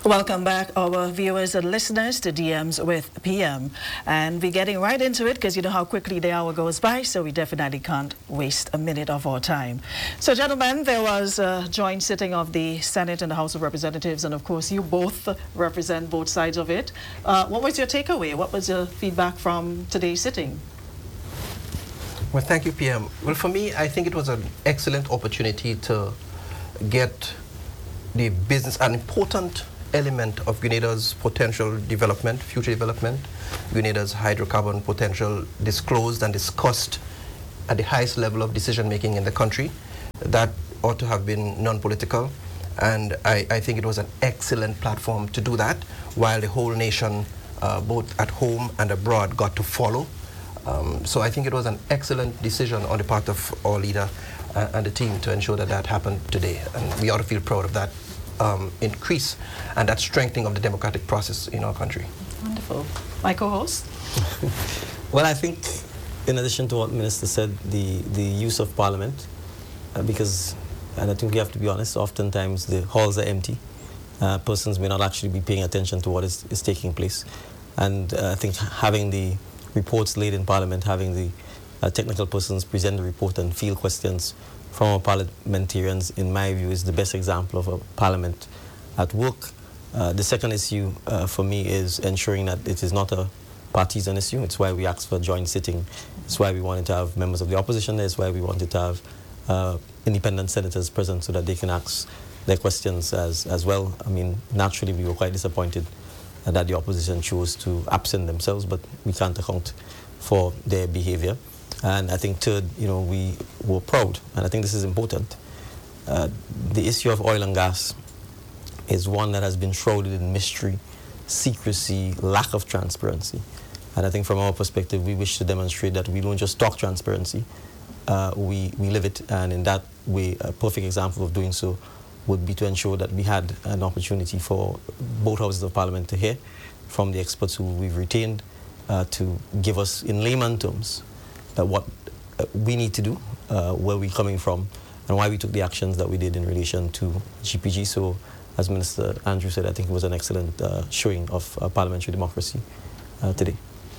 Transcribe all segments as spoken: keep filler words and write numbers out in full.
Welcome back, our viewers and listeners, to D Ms with P M. And we're getting right into it because you know how quickly the hour goes by, so we definitely can't waste a minute of our time. So, gentlemen, there was a joint sitting of the Senate and the House of Representatives, and of course, you both represent both sides of it. Uh, what was your takeaway? What was your feedback from today's sitting? Well, thank you, P M. Well, for me, I think it was an excellent opportunity to get the business, an important element of Grenada's potential development, future development, Grenada's hydrocarbon potential disclosed and discussed at the highest level of decision making in the country. That ought to have been non-political, and I, I think it was an excellent platform to do that, while the whole nation, uh, both at home and abroad, got to follow. Um, so I think it was an excellent decision on the part of our leader uh, and the team to ensure that that happened today, and we ought to feel proud of that um, increase and that strengthening of the democratic process in our country. Wonderful. My co-host? Well, I think in addition to what the Minister said, the, the use of Parliament, uh, because, and I think we have to be honest, oftentimes the halls are empty. Uh, persons may not actually be paying attention to what is, is taking place. And uh, I think having the reports laid in Parliament, having the uh, technical persons present the report and field questions from our parliamentarians, in my view, is the best example of a Parliament at work. Uh, the second issue uh, for me is ensuring that it is not a partisan issue. It's why we asked for a joint sitting. It's why we wanted to have members of the opposition there. It's why we wanted to have uh, independent senators present so that they can ask their questions as, as well. I mean, naturally, we were quite disappointed uh, that the opposition chose to absent themselves, but we can't account for their behavior. And I think third, you know, we were proud, and I think this is important. Uh, the issue of oil and gas is one that has been shrouded in mystery, secrecy, lack of transparency. And I think from our perspective, we wish to demonstrate that we don't just talk transparency, uh, we, we live it. And in that way, a perfect example of doing so would be to ensure that we had an opportunity for both houses of Parliament to hear from the experts who we've retained uh, to give us, in layman terms, uh, what uh, we need to do, uh, where we're coming from, and why we took the actions that we did in relation to G P G. So, as Minister Andrew said, I think it was an excellent uh, showing of uh, parliamentary democracy uh, today.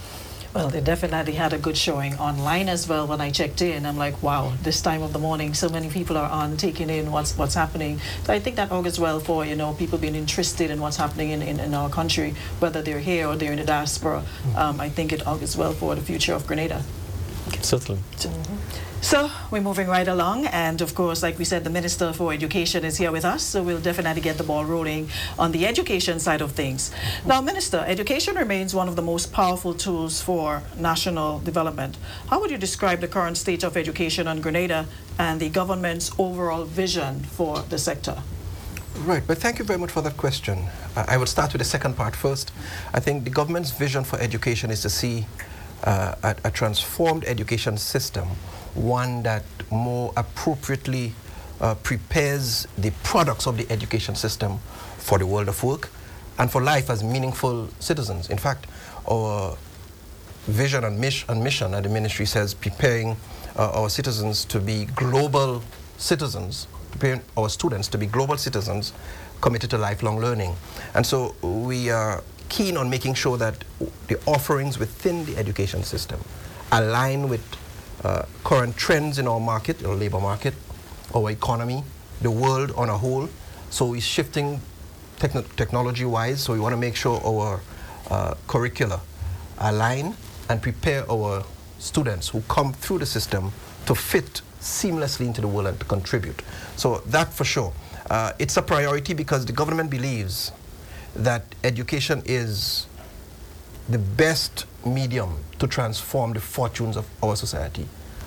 Well, they definitely had a good showing online as well. When I checked in, I'm like, wow, this time of the morning, so many people are on taking in what's what's happening. So I think that augurs well for, you know, people being interested in what's happening in, in, in our country, whether they're here or they're in the diaspora. Um, I think it augurs well for the future of Grenada. Certainly. Mm-hmm. So we're moving right along, and of course, like we said, the Minister for Education is here with us, so we'll definitely get the ball rolling on the education side of things. Now, Minister, education remains one of the most powerful tools for national development. How would you describe the current state of education on Grenada and the government's overall vision for the sector? Right, but thank you very much for that question. Uh, I will start with the second part first. I think the government's vision for education is to see uh, a, a transformed education system, one that more appropriately uh, prepares the products of the education system for the world of work and for life as meaningful citizens. In fact, our vision and, mis and mission at the ministry says preparing uh, our citizens to be global citizens, preparing our students to be global citizens committed to lifelong learning. And so we are keen on making sure that the offerings within the education system align with Uh, current trends in our market, our labor market, our economy, the world on a whole. So we're shifting techn technology-wise, so we want to make sure our uh, curricula align and prepare our students who come through the system to fit seamlessly into the world and to contribute. So that for sure. Uh, it's a priority because the government believes that education is the best medium to transform the fortunes of our society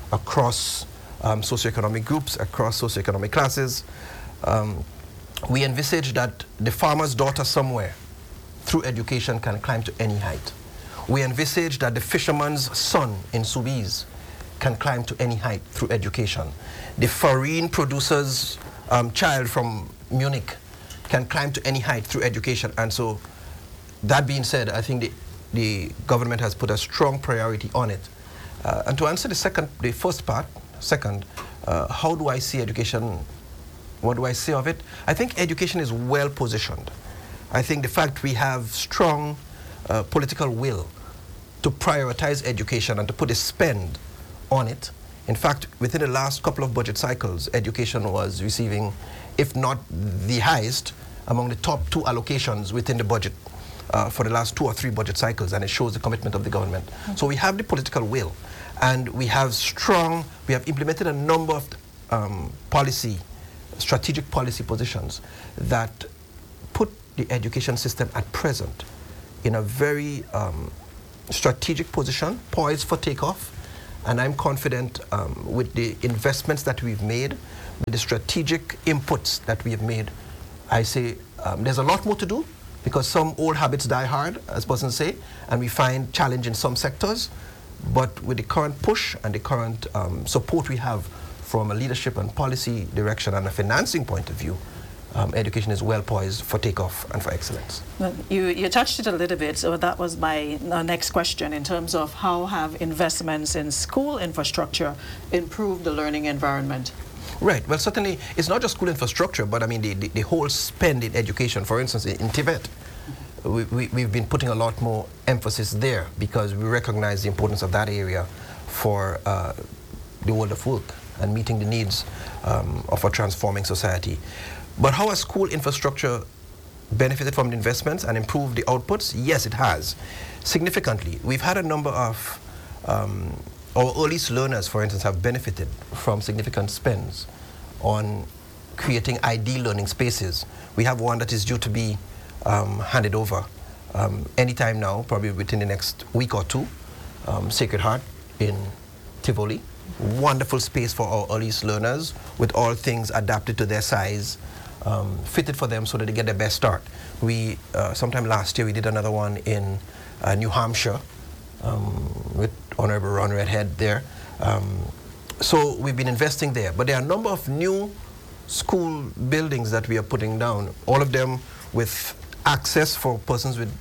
across um, socioeconomic groups, across socioeconomic classes. Um, we envisage that the farmer's daughter somewhere, through education, can climb to any height. We envisage that the fisherman's son in Subiz can climb to any height through education. The farine producer's um, child from Munich can climb to any height through education. And so, that being said, I think the The government has put a strong priority on it. Uh, and to answer the second, the first part, second, uh, how do I see education? What do I say of it? I think education is well positioned I think the fact we have strong uh, political will to prioritize education and to put a spend on it. In fact, within the last couple of budget cycles, education was receiving, if not the highest, among the top two allocations within the budget uh, for the last two or three budget cycles, and it shows the commitment of the government. Mm-hmm. So we have the political will, and we have strong, we have implemented a number of um, policy, strategic policy positions that put the education system at present in a very um, strategic position, poised for takeoff. And I'm confident um, with the investments that we've made, with the strategic inputs that we have made, I say um, there's a lot more to do, because some old habits die hard, as persons say, and we find challenge in some sectors. But with the current push and the current um, support we have from a leadership and policy direction and a financing point of view, Um, education is well poised for takeoff and for excellence. Well, you, you touched it a little bit, so that was my uh, next question in terms of how have investments in school infrastructure improved the learning environment? Right. Well, certainly it's not just school infrastructure, but I mean the, the, the whole spend in education. For instance, in, in Tibet, mm-hmm. we, we, we've been putting a lot more emphasis there because we recognize the importance of that area for uh, the world of work and meeting the needs um, of a transforming society. But how has school infrastructure benefited from the investments and improved the outputs? Yes, it has, significantly. We've had a number of, um, our earliest learners, for instance, have benefited from significant spends on creating I D learning spaces. We have one that is due to be um, handed over um, anytime now, probably within the next week or two, um, Sacred Heart in Tivoli. Wonderful space for our earliest learners with all things adapted to their size, um, fitted for them so that they get their best start. We, uh, sometime last year, we did another one in uh, New Hampshire um, with Honorable Ron Redhead there. Um, so we've been investing there. But there are a number of new school buildings that we are putting down, all of them with access for persons with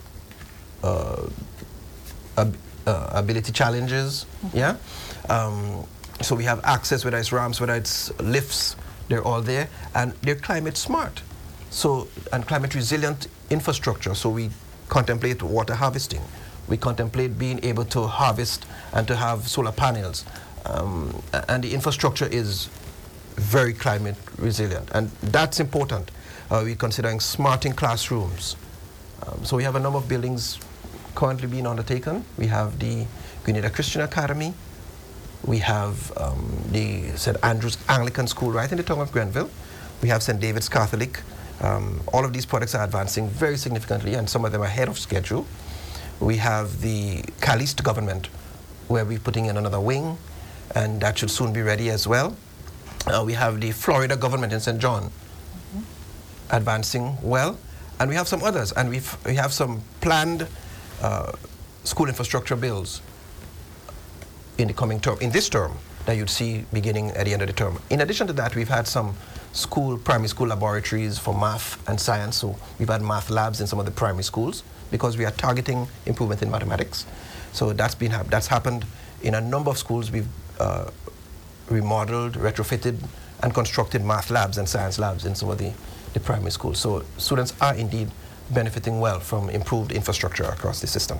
uh, ab uh, ability challenges, mm-hmm. yeah? Um, so we have access, whether it's ramps, whether it's lifts, they're all there, and they're climate smart, so and climate resilient infrastructure. So we contemplate water harvesting, we contemplate being able to harvest and to have solar panels, um, and the infrastructure is very climate resilient, and that's important. Uh, we're considering smarting classrooms. Um, so we have a number of buildings currently being undertaken. We have the Grenada Christian Academy. We have um, the Saint Andrew's Anglican School right in the town of Grenville. We have Saint David's Catholic. Um, all of these projects are advancing very significantly, and some of them are ahead of schedule. We have the Caliste government, where we're putting in another wing, and that should soon be ready as well. Uh, we have the Florida government in Saint John, mm-hmm. advancing well, and we have some others, and we've, we have some planned uh, school infrastructure bills in the coming term, in this term, that you'd see beginning at the end of the term. In addition to that, we've had some school, primary school laboratories for math and science. So we've had math labs in some of the primary schools because we are targeting improvement in mathematics. So that's been that's happened in a number of schools. We've uh, remodeled, retrofitted, and constructed math labs and science labs in some of the, the primary schools. So students are indeed benefiting well from improved infrastructure across the system.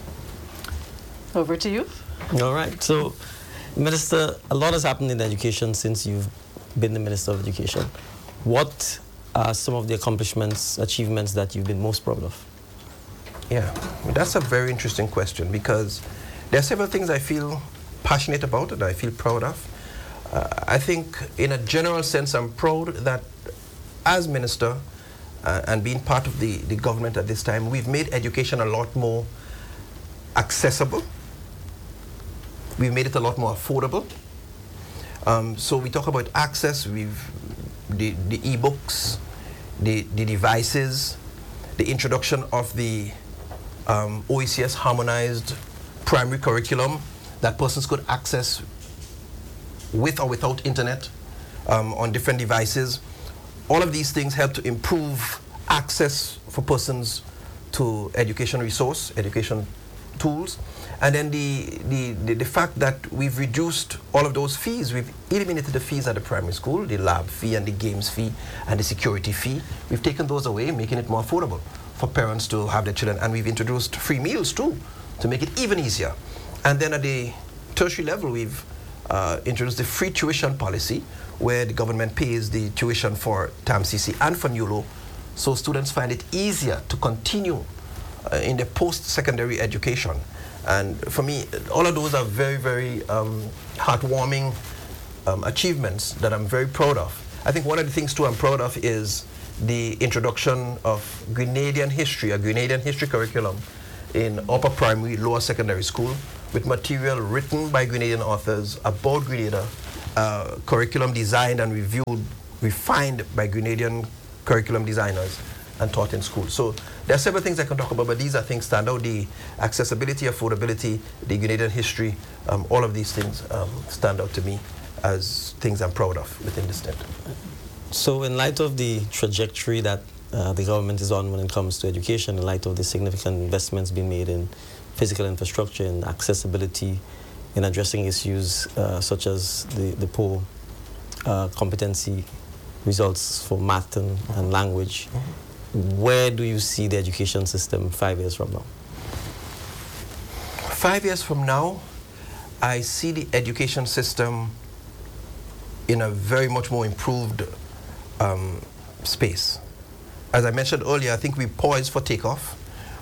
Over to you. All right. So, Minister, a lot has happened in education since you've been the Minister of Education. What are some of the accomplishments, achievements that you've been most proud of? Yeah, that's a very interesting question, because there are several things I feel passionate about and I feel proud of. Uh, I think in a general sense, I'm proud that as Minister uh, and being part of the, the government at this time, we've made education a lot more accessible. We've made it a lot more affordable. Um, so we talk about access, we've the, the e-books, the, the devices, the introduction of the um, O E C S harmonized primary curriculum that persons could access with or without internet um, on different devices. All of these things help to improve access for persons to education resource, education tools. And then the, the, the, the fact that we've reduced all of those fees, we've eliminated the fees at the primary school, the lab fee and the games fee and the security fee. We've taken those away, making it more affordable for parents to have their children. And we've introduced free meals too, to make it even easier. And then at the tertiary level, we've uh, introduced the free tuition policy, where the government pays the tuition for T A M C C and for NULO, so students find it easier to continue uh, in their post-secondary education. And for me, all of those are very, very um, heartwarming um, achievements that I'm very proud of. I think one of the things, too, I'm proud of is the introduction of Grenadian history, a Grenadian history curriculum in upper primary, lower secondary school, with material written by Grenadian authors about Grenada, uh, curriculum designed and reviewed, refined by Grenadian curriculum designers and taught in school. So there are several things I can talk about, but these are things stand out. The accessibility, affordability, the Grenadian history, um, all of these things um, stand out to me as things I'm proud of within the state. So in light of the trajectory that uh, the government is on when it comes to education, in light of the significant investments being made in physical infrastructure and accessibility, in addressing issues uh, such as the, the poor uh, competency results for math and, and language, mm-hmm. where do you see the education system five years from now? Five years from now, I see the education system in a very much more improved um, space. As I mentioned earlier, I think we poised for takeoff.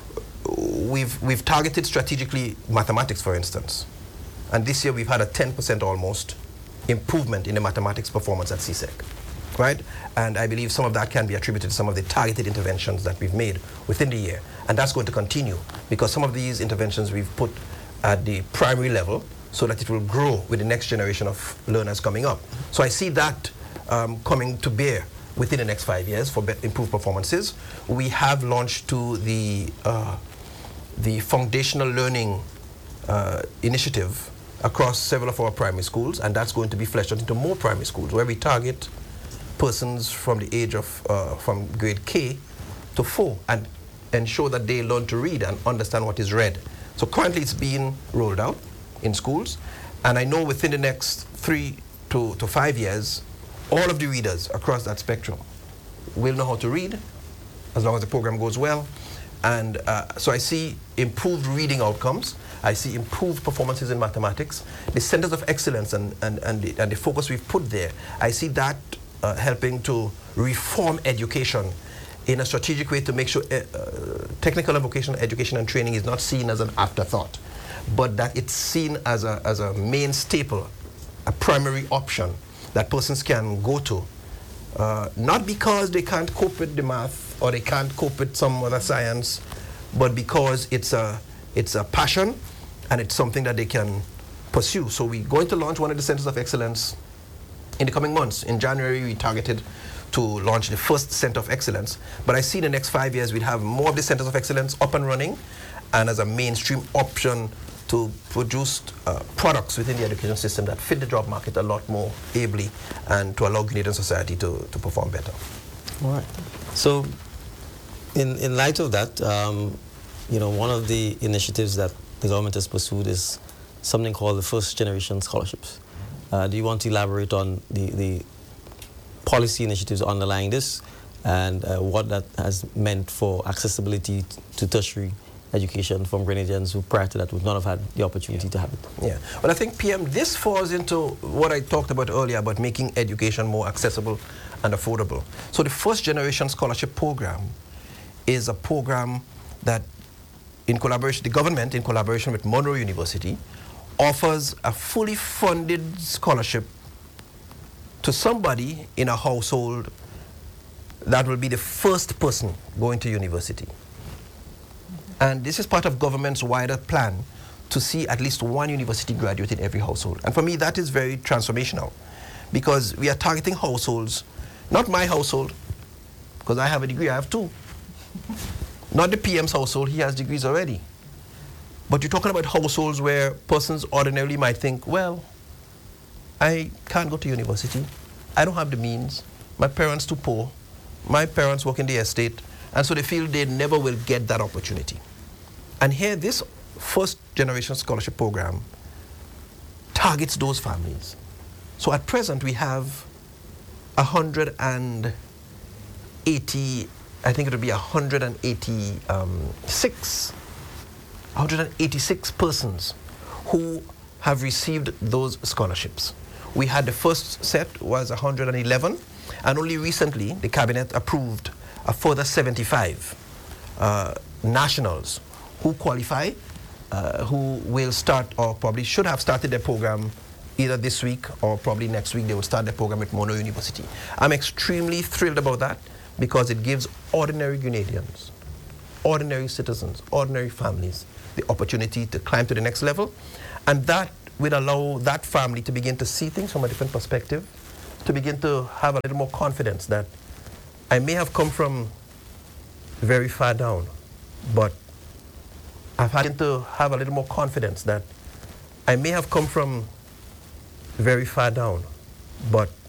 We've, we've targeted strategically mathematics, for instance. And this year we've had a ten percent almost improvement in the mathematics performance at C S E C. Right? And I believe some of that can be attributed to some of the targeted interventions that we've made within the year. And that's going to continue, because some of these interventions we've put at the primary level so that it will grow with the next generation of learners coming up. So I see that um, coming to bear within the next five years for improved performances. We have launched to the, uh, the foundational learning uh, initiative across several of our primary schools, and that's going to be fleshed out into more primary schools, where we target persons from the age of, uh, from grade K to four, and ensure that they learn to read and understand what is read. So currently it's being rolled out in schools, and I know within the next three to, to five years, all of the readers across that spectrum will know how to read, as long as the program goes well. And uh, so I see improved reading outcomes. I see improved performances in mathematics. The centers of excellence and, and, and, the, and the focus we've put there, I see that uh, helping to reform education in a strategic way to make sure uh, uh, technical and vocational education and training is not seen as an afterthought, but that it's seen as a, as a main staple, a primary option that persons can go to, uh, not because they can't cope with the math or they can't cope with some other science, but because it's a, it's a passion and it's something that they can pursue. So we're going to launch one of the centers of excellence in the coming months. In January, we targeted to launch the first center of excellence, but I see in the next five years we'd have more of the centers of excellence up and running and as a mainstream option to produce uh, products within the education system that fit the job market a lot more ably and to allow Grenadian society to, to perform better. All right. So in, in light of that, um, you know, one of the initiatives that the government has pursued is something called the First Generation Scholarships. Uh, do you want to elaborate on the, the policy initiatives underlying this and uh, what that has meant for accessibility to tertiary education from Grenadians who prior to that would not have had the opportunity yeah. to have it? Yeah, well, I think P M, this falls into what I talked about earlier about making education more accessible and affordable. So the First Generation Scholarship Program is a program that in collaboration, the government in collaboration with Monroe University offers a fully funded scholarship to somebody in a household that will be the first person going to university. And this is part of government's wider plan to see at least one university graduate in every household. And for me, that is very transformational, because we are targeting households, not my household, because I have a degree, I have two. Not the P M's household, he has degrees already. But you're talking about households where persons ordinarily might think, well, I can't go to university, I don't have the means, my parents too poor, my parents work in the estate, and so they feel they never will get that opportunity. And here, this first generation scholarship program targets those families. So at present we have one hundred eighty, I think it would be one hundred eighty-six, one hundred eighty-six persons who have received those scholarships. We had the first set was one hundred eleven, and only recently the cabinet approved a further seventy-five uh, nationals who qualify, uh, who will start or probably should have started their program either this week or probably next week. They will start their program at Mono University. I'm extremely thrilled about that because it gives ordinary Grenadians, ordinary citizens, ordinary families the opportunity to climb to the next level, and that will allow that family to begin to see things from a different perspective, to begin to have a little more confidence that I may have come from very far down, but I've had to have a little more confidence that I may have come from very far down, but